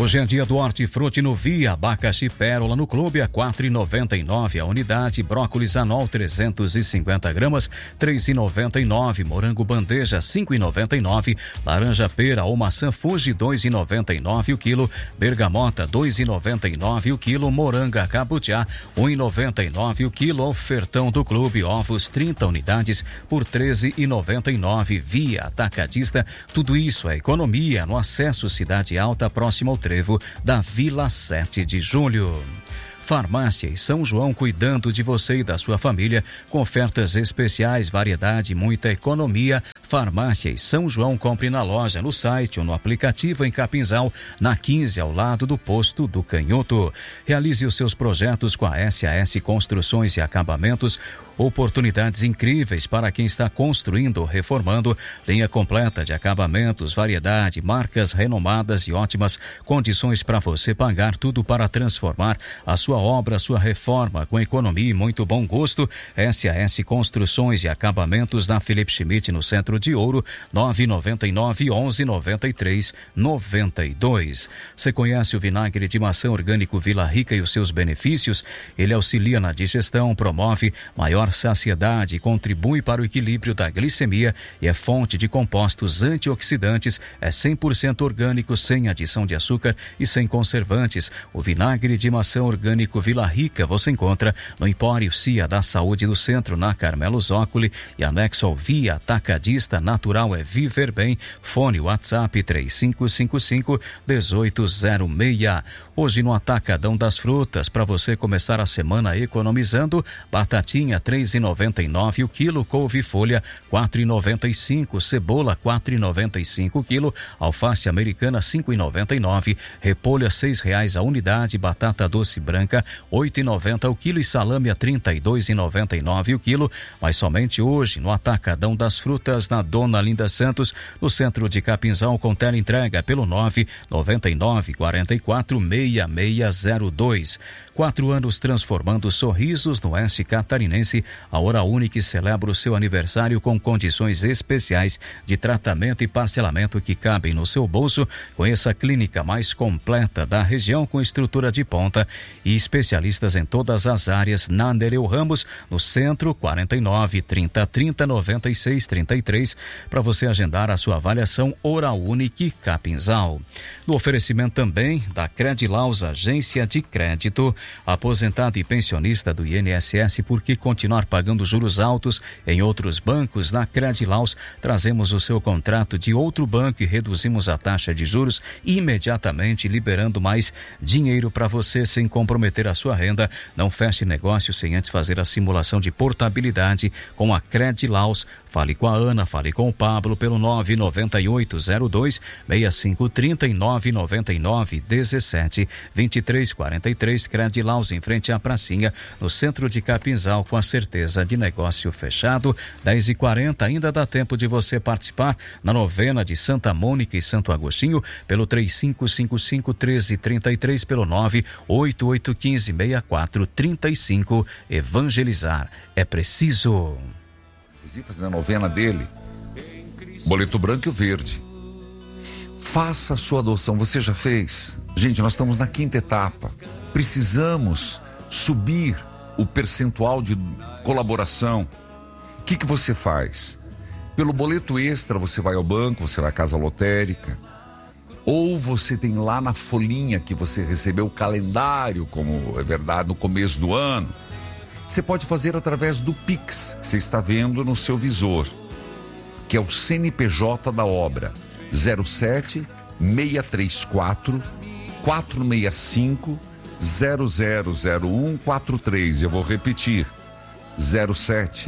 Hoje é dia do hortifruti no Via. Abacaxi pérola no clube a 4,99 a unidade. Brócolis anual 350 gramas 3,99. Morango bandeja 5,99. Laranja pera ou maçã Fuji 2,99 o quilo. Bergamota 2,99 o quilo. Moranga cabutiá 1,99 o quilo. Ofertão do clube, ovos 30 unidades por 13,99. Via Atacadista. Tudo isso é economia no acesso Cidade Alta, próximo ao trevo da Vila 7 de Julho. Farmácia e São João, cuidando de você e da sua família, com ofertas especiais, variedade, muita economia. Farmácia e São João, compre na loja, no site ou no aplicativo em Capinzal, na 15, ao lado do posto do Canhoto. Realize os seus projetos com a SAS Construções e Acabamentos. Oportunidades incríveis para quem está construindo ou reformando. Linha completa de acabamentos, variedade, marcas renomadas e ótimas condições para você pagar, tudo para transformar a sua obra, a sua reforma com economia e muito bom gosto. SAS Construções e Acabamentos, na Felipe Schmidt, no Centro de Ouro, 999 11 93 92. Você conhece o vinagre de maçã orgânico Vila Rica e os seus benefícios? Ele auxilia na digestão, promove maior saciedade, contribui para o equilíbrio da glicemia e é fonte de compostos antioxidantes. É 100% orgânico, sem adição de açúcar e sem conservantes. O vinagre de maçã orgânico Vila Rica você encontra no Empório Cia da Saúde do Centro, na Carmelo Zócoli, e anexo ao Via Atacadista. Natural é viver bem. Fone WhatsApp 3555-1806. Hoje no Atacadão das Frutas, para você começar a semana economizando: batatinha 3,99 o quilo, couve-folha 4,95, cebola 4,95 o quilo, alface americana 5,99, repolho a R$6 a unidade, batata doce branca 8,90 o quilo e salame a 32,99 o quilo. Mas somente hoje no Atacadão das Frutas, na Dona Linda Santos, no centro de Capinzal, com teleentrega pelo 999 44 6602. 4 anos transformando sorrisos no Oeste Catarinense. A Hora Única celebra o seu aniversário com condições especiais de tratamento e parcelamento que cabem no seu bolso. Conheça a clínica mais completa da região, com estrutura de ponta e especialistas em todas as áreas. Na Nereu Ramos, no centro, 49 30 30 96 33, para você agendar a sua avaliação. Hora Única Capinzal. No oferecimento também da Credilaus, agência de crédito. Aposentado e pensionista do INSS, por que continuar pagando juros altos em outros bancos? Na Credilaus trazemos o seu contrato de outro banco e reduzimos a taxa de juros imediatamente, liberando mais dinheiro para você sem comprometer a sua renda. Não feche negócio sem antes fazer a simulação de portabilidade com a Credilaus. Fale com a Ana, fale com o Pablo pelo 99802 6530 e 999 17 23 43. Credilaus, em frente à pracinha, no centro de Capinzal, com a certeza de negócio fechado. 10h40, ainda dá tempo de você participar na novena de Santa Mônica e Santo Agostinho pelo 3555-1333, pelo 98815-6435. Evangelizar é preciso. Fazendo a novena dele, boleto branco e o verde. Faça a sua adoção. Você já fez? Gente, nós estamos na 5ª etapa. Precisamos subir o percentual de colaboração. O que você faz? Pelo boleto extra, você vai ao banco, você vai à casa lotérica, ou você tem lá na folhinha que você recebeu o calendário, como é verdade, no começo do ano. Você pode fazer através do Pix, que você está vendo no seu visor, que é o CNPJ da obra, 07 634 465 000143. Eu vou repetir: 07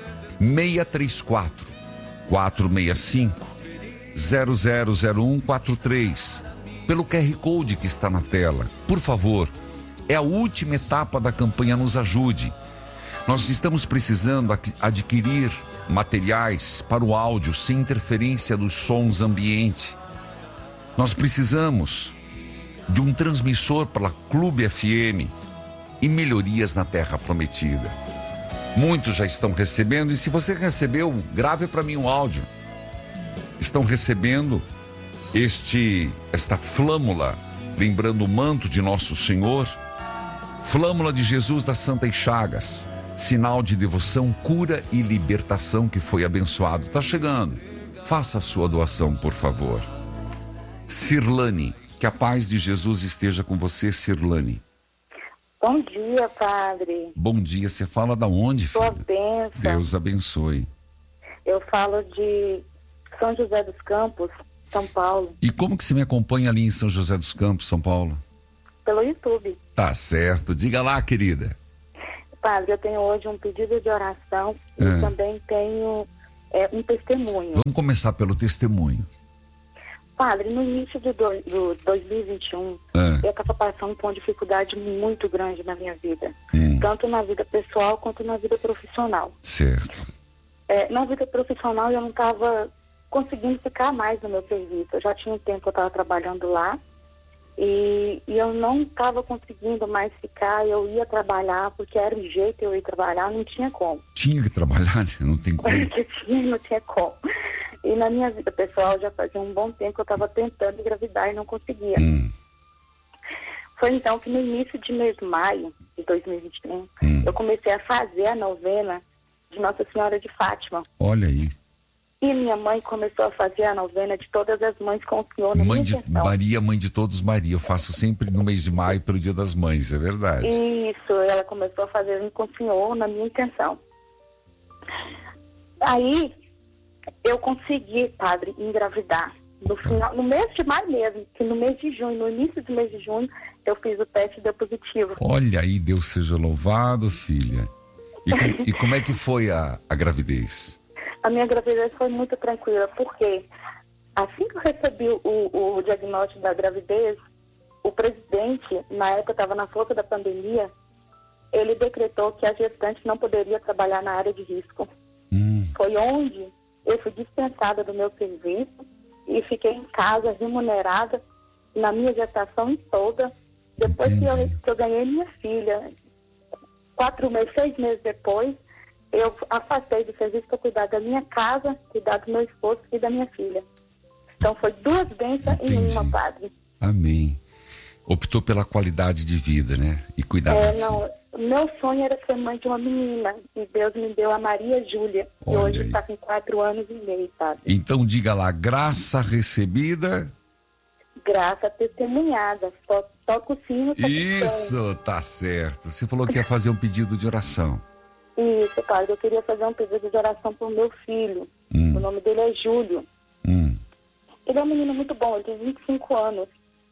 634 465 000143. Pelo QR Code que está na tela. Por favor, é a última etapa da campanha, nos ajude. Nós estamos precisando adquirir materiais para o áudio sem interferência dos sons ambiente. Nós precisamos de um transmissor para Clube FM e melhorias na Terra Prometida. Muitos já estão recebendo, e se você recebeu, grave para mim um áudio. Estão recebendo esta flâmula lembrando o manto de Nosso Senhor, flâmula de Jesus das Santas Chagas, sinal de devoção, cura e libertação que foi abençoado. Tá chegando. Faça a sua doação, por favor. Cirlane, que a paz de Jesus esteja com você, Cirlane. Bom dia, padre. Bom dia. Você fala da onde, filha? Sua bênção. Deus abençoe. Eu falo de São José dos Campos, São Paulo. E como que você me acompanha ali em São José dos Campos, São Paulo? Pelo YouTube. Tá certo. Diga lá, querida. Padre, eu tenho hoje um pedido de oração e também tenho um testemunho. Vamos começar pelo testemunho. Padre, no início do 2021, eu estava passando por uma dificuldade muito grande na minha vida. Tanto na vida pessoal quanto na vida profissional. Certo. Na vida profissional eu não estava conseguindo ficar mais no meu serviço. Eu já tinha um tempo que eu estava trabalhando lá. E eu não estava conseguindo mais ficar, eu ia trabalhar, porque era o jeito eu ir trabalhar, não tinha como. Tinha que trabalhar, né? Não tem como. Não tinha como. E na minha vida pessoal, já fazia um bom tempo que eu estava tentando engravidar e não conseguia. Foi então que no início de mês de maio de 2021, eu comecei a fazer a novena de Nossa Senhora de Fátima. Olha aí. E minha mãe começou a fazer a novena de todas as mães com o Senhor na Mãe minha de intenção. Maria, mãe de todos Maria. Eu faço sempre no mês de maio pelo Dia das Mães, é verdade. Isso, ela começou a fazer com o Senhor na minha intenção. Aí, eu consegui, padre, engravidar. No mês de maio mesmo, que no mês de junho, no início do mês de junho, eu fiz o teste e deu positivo. Olha aí, Deus seja louvado, filha. E como é que foi a gravidez? A minha gravidez foi muito tranquila, porque assim que eu recebi o diagnóstico da gravidez, o presidente, na época estava na força da pandemia, ele decretou que a gestante não poderia trabalhar na área de risco. Foi onde eu fui dispensada do meu serviço e fiquei em casa, remunerada, na minha gestação toda. Depois que eu ganhei minha filha, 6 meses depois, eu afastei do serviço para cuidar da minha casa, cuidar do meu esposo e da minha filha. Então foi 2 bênçãos em uma, padre. Amém. Optou pela qualidade de vida, né? E cuidar da filha. Meu sonho era ser mãe de uma menina. E Deus me deu a Maria Júlia. E hoje está com 4 anos e meio, padre. Então diga lá, graça recebida. Graça testemunhada. Só toca o sino. Isso, tá certo. Você falou que ia fazer um pedido de oração. Isso, padre. Eu queria fazer um pedido de oração para o meu filho. O nome dele é Júlio. Ele é um menino muito bom, ele tem 25 anos.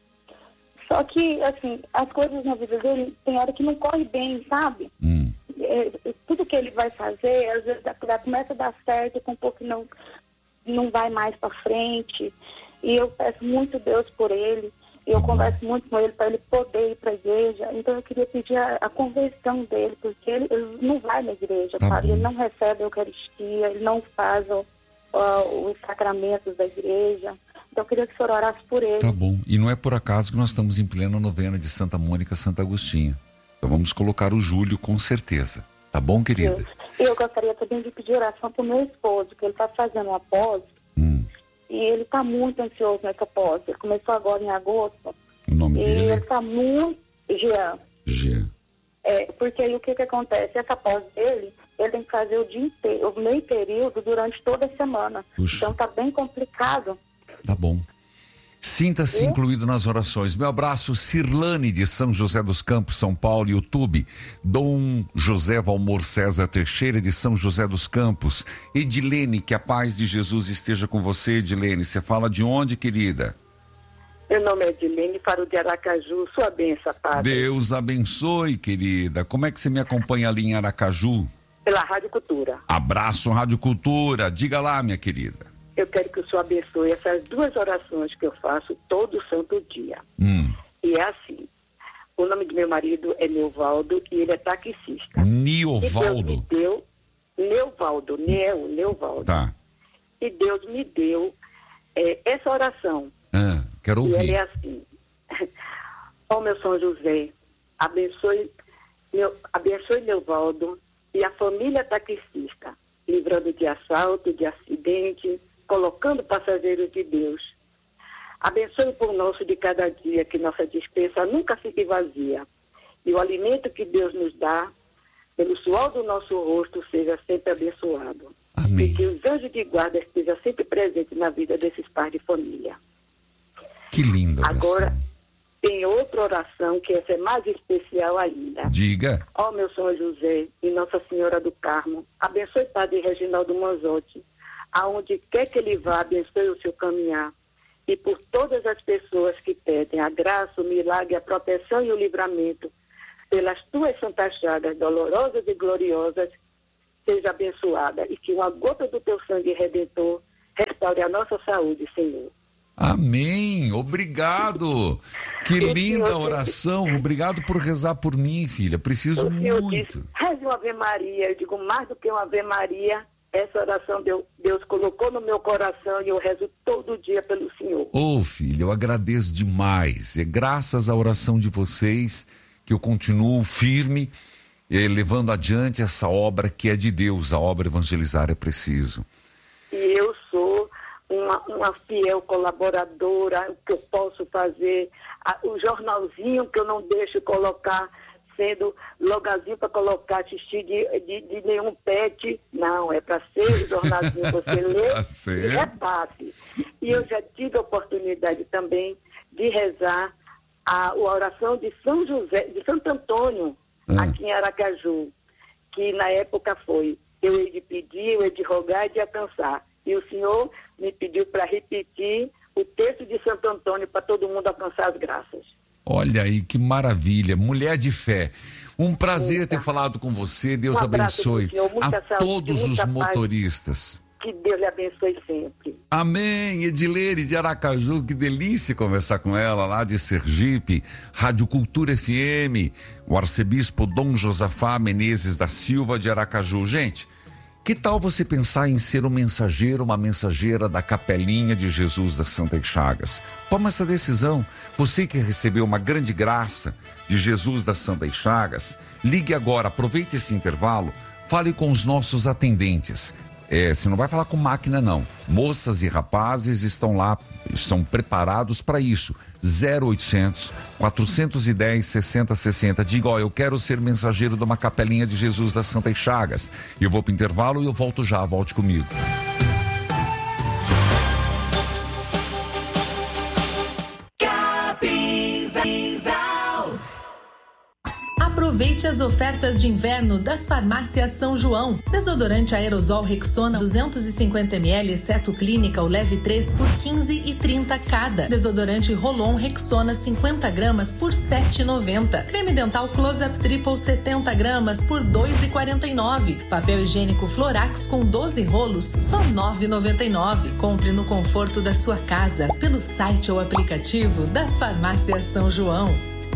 Só que, assim, as coisas na vida dele, tem hora que não corre bem, sabe? Tudo que ele vai fazer, às vezes começa a dar certo, com um pouco não vai mais para frente. E eu peço muito Deus por ele. E eu converso muito com ele para ele poder ir para a igreja. Então eu queria pedir a conversão dele, porque ele não vai na igreja, sabe? Ele não recebe a Eucaristia, ele não faz os sacramentos da igreja. Então eu queria que o senhor orasse por ele. Tá bom. E não é por acaso que nós estamos em plena novena de Santa Mônica, Santo Agostinho. Então vamos colocar o Júlio com certeza. Tá bom, querida? E eu gostaria também de pedir oração para o meu esposo, que ele está fazendo uma pós. E ele está muito ansioso nessa pós. Ele começou agora em agosto. O nome dele? E ele está muito... Jean. Porque aí o que acontece? Essa pós dele, ele tem que fazer o dia inteiro, o meio período, durante toda a semana. Puxa. Então está bem complicado. Tá bom. Sinta-se incluído nas orações. Meu abraço, Cirlane de São José dos Campos, São Paulo, YouTube. Dom José Valmor César Teixeira de São José dos Campos. Edilene, que a paz de Jesus esteja com você, Edilene. Você fala de onde, querida? Meu nome é Edilene, falo de Aracaju. Sua bênção, padre. Deus abençoe, querida. Como é que você me acompanha ali em Aracaju? Pela Rádio Cultura. Abraço, Rádio Cultura. Diga lá, minha querida. Eu quero que o senhor abençoe essas 2 orações que eu faço todo santo dia. E é assim, o nome do meu marido é Neuvaldo e ele é taxista. Niovaldo? E Deus me deu, Neuvaldo. Tá. E Deus me deu essa oração. Quero ouvir. E ele é assim, ó meu São José, abençoe Neuvaldo e a família taxista, livrando de assalto, de acidente, colocando passageiros de Deus. Abençoe o pão nosso de cada dia, que nossa despensa nunca fique vazia. E o alimento que Deus nos dá, pelo suor do nosso rosto, seja sempre abençoado. Amém. E que os anjos de guarda estejam sempre presentes na vida desses pais de família. Que linda oração. Agora, tem outra oração que essa é mais especial ainda. Diga. Ó meu São José e Nossa Senhora do Carmo, abençoe Padre Reginaldo Manzotti, aonde quer que ele vá, abençoe o seu caminhar. E por todas as pessoas que pedem a graça, o milagre, a proteção e o livramento, pelas tuas santas chagas dolorosas e gloriosas, seja abençoada. E que uma gota do teu sangue redentor restaure a nossa saúde, Senhor. Amém, obrigado. Que linda oração. Obrigado por rezar por mim, filha. Preciso muito. Reze uma Ave Maria. Eu digo mais do que uma Ave Maria. Essa oração Deus colocou no meu coração e eu rezo todo dia pelo Senhor. Ô, filha, eu agradeço demais. É graças à oração de vocês que eu continuo firme, levando adiante essa obra que é de Deus. A obra Evangelizar é Preciso. E eu sou uma fiel colaboradora, o que eu posso fazer, o jornalzinho que eu não deixo colocar, sendo logazinho para colocar, assistir de nenhum pet, não, é para ser o jornalzinho que você lê e repasse. E eu já tive a oportunidade também de rezar a oração de São José, de Santo Antônio, aqui em Aracaju, que na época foi, eu hei de pedir, eu hei de rogar e de alcançar. E o Senhor me pediu para repetir o texto de Santo Antônio para todo mundo alcançar as graças. Olha aí, que maravilha. Mulher de fé. Um prazer ter falado com você. Deus abençoe a todos os motoristas. Que Deus lhe abençoe sempre. Amém. Edileire de Aracaju, que delícia conversar com ela lá de Sergipe. Rádio Cultura FM, o arcebispo Dom Josafá Menezes da Silva de Aracaju. Gente, que tal você pensar em ser um mensageiro, uma mensageira da Capelinha de Jesus das Santas Chagas? Toma essa decisão. Você que recebeu uma grande graça de Jesus das Santas Chagas, ligue agora, aproveite esse intervalo, fale com os nossos atendentes. Você não vai falar com máquina, não. Moças e rapazes estão lá, são preparados para isso. 0800 410 6060. Diga, eu quero ser mensageiro de uma Capelinha de Jesus das Santas Chagas. Eu vou para o intervalo e eu volto já, volte comigo. Aproveite as ofertas de inverno das farmácias São João. Desodorante aerosol Rexona 250ml, exceto clínica ou leve 3 por 15,30 cada. Desodorante Rolon Rexona 50 gramas por 7,90. Creme dental Close-Up Triple 70 gramas por 2,49. Papel higiênico Florax com 12 rolos, só 9,99. Compre no conforto da sua casa, pelo site ou aplicativo das farmácias São João.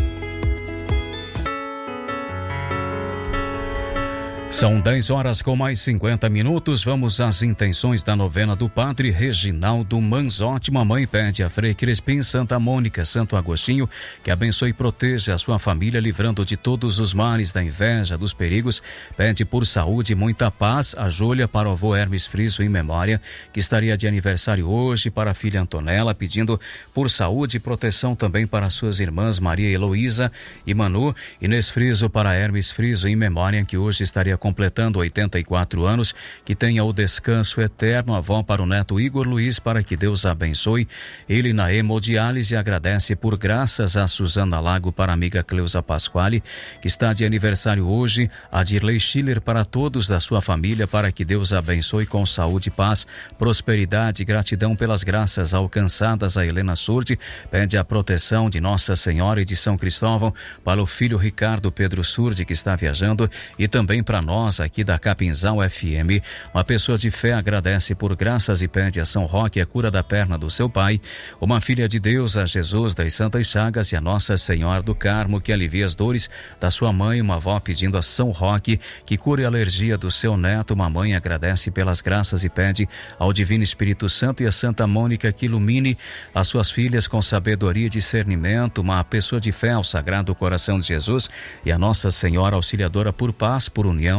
São 10 horas com mais 50 minutos. Vamos às intenções da novena do Padre Reginaldo Manzotti. Mamãe pede a Frei Crispim, Santa Mônica, Santo Agostinho, que abençoe e proteja a sua família, livrando de todos os males, da inveja, dos perigos. Pede por saúde e muita paz. A Júlia para o avô Hermes Friso, em memória, que estaria de aniversário hoje, para a filha Antonella, pedindo por saúde e proteção também para suas irmãs Maria Heloísa e Manu. Inês Friso para Hermes Friso, em memória, que hoje estaria completando 84 anos, que tenha o descanso eterno. A avó para o neto Igor Luiz, para que Deus abençoe ele na hemodiálise. Agradece por graças a Suzana Lago para a amiga Cleusa Pasquale, que está de aniversário hoje. A Dirley Schiller para todos da sua família, para que Deus abençoe com saúde, paz, prosperidade e gratidão pelas graças alcançadas. A Helena Surdi pede a proteção de Nossa Senhora e de São Cristóvão para o filho Ricardo Pedro Surdi, que está viajando, e também para nós aqui da Capinzal FM. Uma pessoa de fé agradece por graças e pede a São Roque a cura da perna do seu pai. Uma filha de Deus, a Jesus das Santas Chagas, e a Nossa Senhora do Carmo, que alivia as dores da sua mãe. Uma avó pedindo a São Roque que cure a alergia do seu neto. Uma mãe agradece pelas graças e pede ao Divino Espírito Santo e a Santa Mônica que ilumine as suas filhas com sabedoria e discernimento. Uma pessoa de fé ao Sagrado Coração de Jesus e a Nossa Senhora Auxiliadora por paz, por união,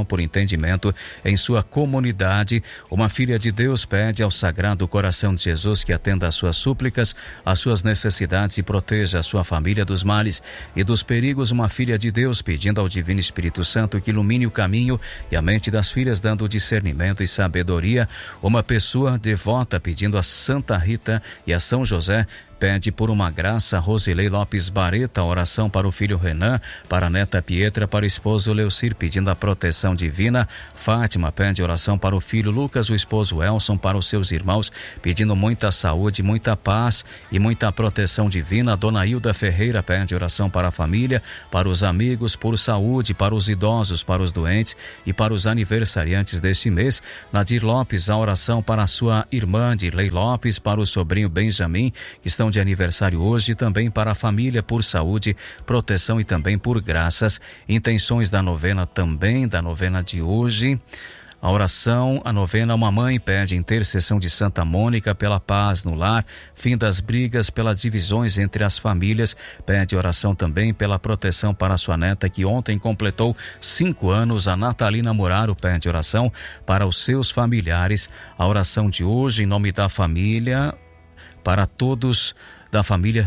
oração por entendimento em sua comunidade. Uma filha de Deus pede ao Sagrado Coração de Jesus que atenda às suas súplicas, às suas necessidades e proteja a sua família dos males e dos perigos. Uma filha de Deus pedindo ao Divino Espírito Santo que ilumine o caminho e a mente das filhas, dando discernimento e sabedoria. Uma pessoa devota pedindo a Santa Rita e a São José, pede por uma graça. Rosilei Lopes Bareta, oração para o filho Renan, para a neta Pietra, para o esposo Leucir, pedindo a proteção divina. Fátima pede oração para o filho Lucas, o esposo Elson, para os seus irmãos, pedindo muita saúde, muita paz e muita proteção divina. Dona Hilda Ferreira pede oração para a família, para os amigos, por saúde, para os idosos, para os doentes e para os aniversariantes deste mês. Nadir Lopes, a oração para a sua irmã Dirley Lopes, para o sobrinho Benjamin, que estão de aniversário hoje, também para a família, por saúde, proteção e também por graças. Intenções da novena também, da novena de hoje. A oração, a novena, uma mãe pede intercessão de Santa Mônica pela paz no lar, fim das brigas, pelas divisões entre as famílias. Pede oração também pela proteção para sua neta, que ontem completou 5 anos. A Natalina Muraro pede oração para os seus familiares. A oração de hoje, em nome da família, para todos da família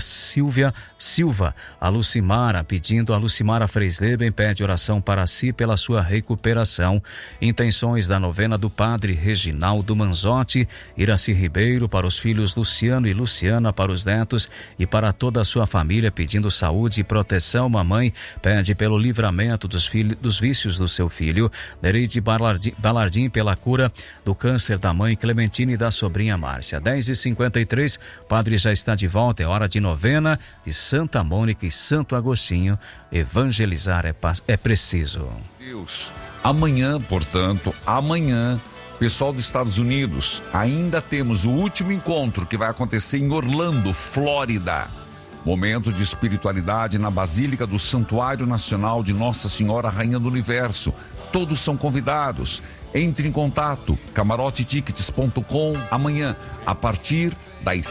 Silva, a Lucimara, pedindo a Lucimara Freisleben, pede oração para si pela sua recuperação. Intenções da novena do padre Reginaldo Manzotti, Iraci Ribeiro, para os filhos Luciano e Luciana, para os netos e para toda a sua família, pedindo saúde e proteção. Mamãe pede pelo livramento dos vícios do seu filho. Nereide Balardim, pela cura do câncer da mãe Clementine e da sobrinha Márcia. 10h53, padre já está de volta. É hora de novena de Santa Mônica e Santo Agostinho. Evangelizar é preciso. Deus, amanhã, portanto, pessoal dos Estados Unidos, ainda temos o último encontro que vai acontecer em Orlando, Flórida. Momento de espiritualidade na Basílica do Santuário Nacional de Nossa Senhora Rainha do Universo. Todos são convidados. Entre em contato, camarotetickets.com, amanhã, a partir das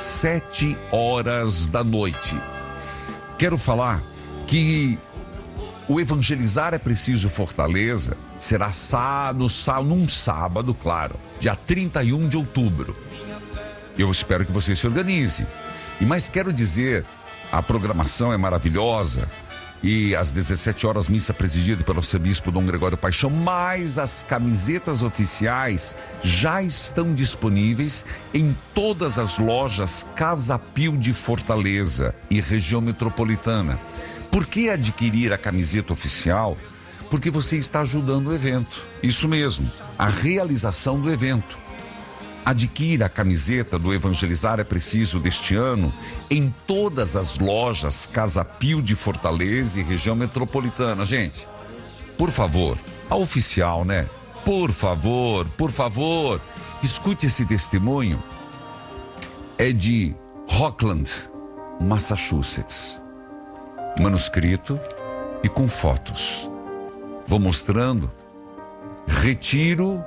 7h da noite. Quero falar que o Evangelizar é Preciso Fortaleza será num sábado, claro, dia 31 de outubro. Eu espero que você se organize. Mas quero dizer, a programação é maravilhosa. E às 17h, missa presidida pelo arcebispo Dom Gregório Paixão, mas as camisetas oficiais já estão disponíveis em todas as lojas Casa Pio de Fortaleza e região metropolitana. Por que adquirir a camiseta oficial? Porque você está ajudando o evento. Isso mesmo, a realização do evento. Adquira a camiseta do Evangelizar é Preciso deste ano em todas as lojas Casa Pio de Fortaleza e região metropolitana. Gente, por favor, a oficial, né? Por favor, escute esse testemunho. É de Rockland, Massachusetts. Manuscrito e com fotos. Vou mostrando. Retiro.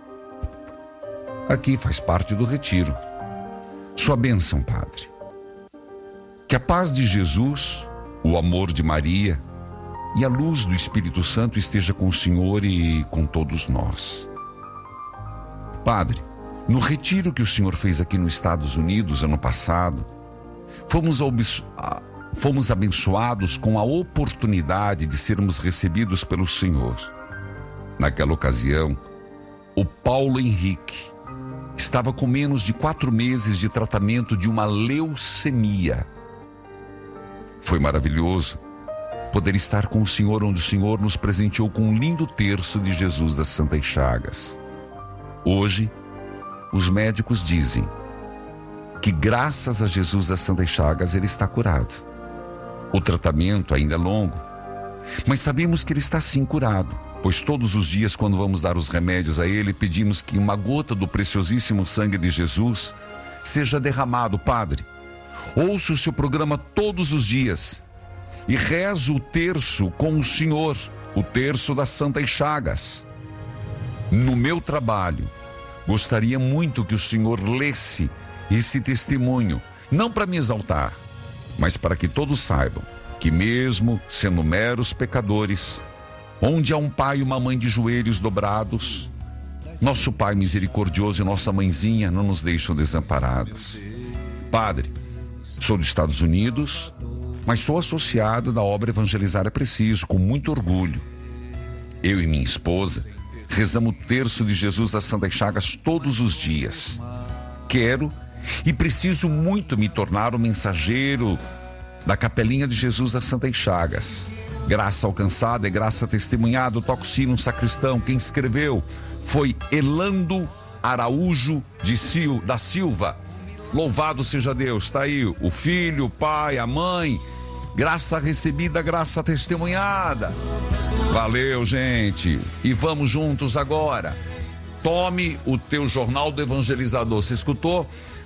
Aqui faz parte do retiro. Sua bênção, Padre. Que a paz de Jesus, o amor de Maria e a luz do Espírito Santo esteja com o Senhor e com todos nós. Padre, no retiro que o Senhor fez aqui nos Estados Unidos ano passado, fomos abençoados com a oportunidade de sermos recebidos pelo Senhor. Naquela ocasião, o Paulo Henrique estava com menos de 4 meses de tratamento de uma leucemia. Foi maravilhoso poder estar com o Senhor, onde o Senhor nos presenteou com um lindo terço de Jesus das Santas Chagas. Hoje, os médicos dizem que graças a Jesus das Santas Chagas ele está curado. O tratamento ainda é longo, mas sabemos que ele está sim curado, pois todos os dias, quando vamos dar os remédios a ele, pedimos que uma gota do preciosíssimo sangue de Jesus seja derramado. Padre, ouço o seu programa todos os dias e rezo o terço com o Senhor, o terço das Santas Chagas. No meu trabalho, gostaria muito que o Senhor lesse esse testemunho, não para me exaltar, mas para que todos saibam que mesmo sendo meros pecadores, Onde há um pai e uma mãe de joelhos dobrados, nosso Pai misericordioso e nossa mãezinha não nos deixam desamparados. Padre, sou dos Estados Unidos, mas sou associado da obra Evangelizar é Preciso, com muito orgulho. Eu e minha esposa rezamos o terço de Jesus das Santas Chagas todos os dias. Quero e preciso muito me tornar o mensageiro da Capelinha de Jesus das Santas Chagas. Graça alcançada é graça testemunhada. Toca o sino, um sacristão. Quem escreveu foi Elando Araújo da Silva. Louvado seja Deus. Está aí o filho, o pai, a mãe. Graça recebida, graça testemunhada. Valeu, gente. E vamos juntos agora. Tome o teu jornal do evangelizador. Você escutou?